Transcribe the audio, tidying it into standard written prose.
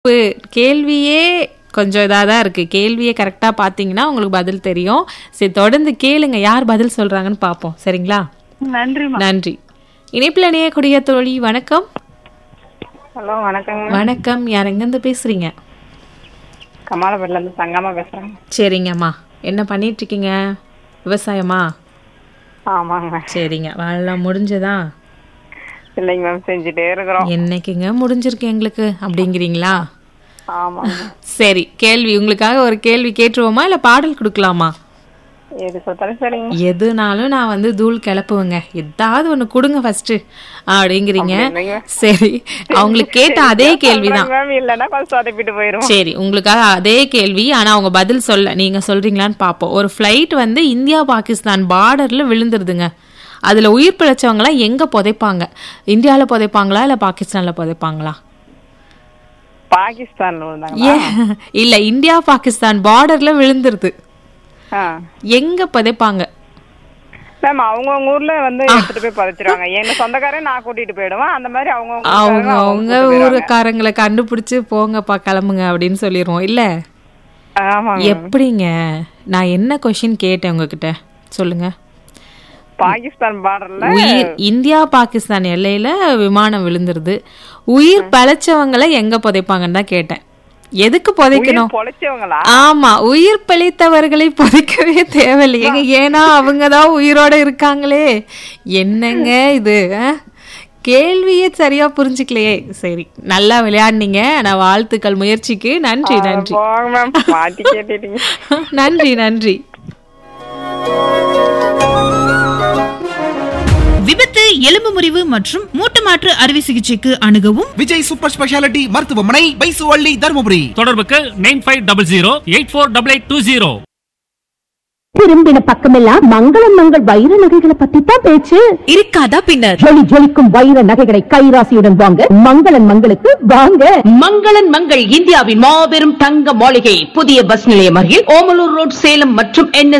கேள்வியே கொஞ்சம் இதாக தான் இருக்குது. கேள்வியை கரெக்டாக பார்த்தீங்கன்னா உங்களுக்கு பதில் தெரியும். சரி, தொடர்ந்து கேளுங்க, யார் பதில் சொல்கிறாங்கன்னு பார்ப்போம். சரிங்களா? நன்றி. இணைப்பில் இணையக்கூடிய தோழி வணக்கம். ஹலோ, வணக்கங்க. வணக்கம், யார் எங்கேருந்து பேசுகிறீங்க? கமாலபேட்டிலேருந்து சங்கம்மா பேசுகிறேங்க. சரிங்கம்மா, என்ன பண்ணிட்டு இருக்கீங்க? விவசாயமா? ஆமாங்க. சரிங்க, வாழலாம் முடிஞ்சதா? இல்லைங்க மேம், செஞ்சுட்டே இருக்கிறோம். என்னைக்குங்க முடிஞ்சிருக்கு எங்களுக்கு அப்படிங்கிறீங்களா? ஆமாங்க. சரி, கேள்வி உங்களுக்காக ஒரு கேள்வி கேட்டுருவோமா இல்லை பாடல் கொடுக்கலாமா? எது சொத்தாலும் சரிங்க. எதுனாலும் நான் வந்து தூள் கிளப்புவேங்க. ஏதாவது ஒன்று கொடுங்க ஃபர்ஸ்ட் அப்படிங்கிறீங்க. சரி, அவங்களுக்கு கேட்ட அதே கேள்விதான். இல்லைன்னா கொஞ்சம் சொதப்பிட்டு போயிடும். சரி, உங்களுக்காக அதே கேள்வி, ஆனால் அவங்க பதில் சொல்ல நீங்க சொல்றீங்களான்னு பார்ப்போம். ஒரு ஃப்ளைட் வந்து இந்தியா பாகிஸ்தான் பார்டர்ல விழுந்துருதுங்க. அதுல உயிர் பிழைச்சவங்களாம் எங்க புதைப்பாங்க? இந்தியால புதைப்பாங்களா இல்ல பாகிஸ்தான்ல புதைப்பாங்களா? பாகிஸ்தான்ல இல்ல, இந்தியா பாகிஸ்தான் பார்டர்ல விழுந்துருது. எங்க புதைப்பாங்க? மேம், அவங்க ஊர்ல வந்து எடுத்துட்டு போய் புதைச்சிருவாங்க. எங்க சொந்தக்காரன் நான் கூட்டிட்டு போயிடுவேன். அந்த மாதிரி அவங்க ஊருக்காரங்களை கண்டுபிடிச்சு போங்கப்பா கிளம்புங்க அப்படின்னு சொல்லிடுவோம் இல்ல? எப்படிங்க? நான் என்ன கொஸ்டின் கேட்டேன் உங்ககிட்ட, சொல்லுங்க. பாகிஸ்தான் பார்டர்ல இந்தியா பாகிஸ்தான் எல்லையில விமானம் விழுந்துருது. உயிர் பழைச்சவங்களை எங்க புதைப்பாங்கன்னு தான் கேட்டேன். எதுக்கு புதைக்கணும்? ஆமா, உயிர் பிழைத்தவர்களை புதைக்கவே தேவையில்லைங்க. ஏன்னா அவங்கதான் உயிரோட இருக்காங்களே. என்னங்க இது? கேள்வியே சரியா புரிஞ்சுக்கலையே. சரி, நல்லா விளையாடுனீங்க. நான் வாழ்த்துக்கள் முயற்சிக்கு. நன்றி. நன்றி. விபத்து, எலும்பு முறிவு மற்றும் மூட்டு மாற்று அறுவை சிகிச்சைக்கு அணுகவும் விஜய் சூப்பர் ஸ்பெஷாலிட்டி மருத்துவமனை, பைசுவள்ளி, தருமபுரி. தொடர்புக்கு 9500848820. திரும்பின பக்கமெல்லாம் மங்களம் மங்கள் வைர நகைகளை பத்தி தான் பேச்சு. இருக்காதா பின்னர்? ஜொலி ஜொலிக்கும் வைர நகைகளை கைராசியுடன் வாங்க மங்களன் மங்களுக்கு வாங்க. மங்களன் மங்கள் இந்தியாவின் மாபெரும் தங்க மாளிகை, புதிய பஸ் நிலையம் அருகில் ஓமலூர் ரோட், சேலம் மற்றும் NS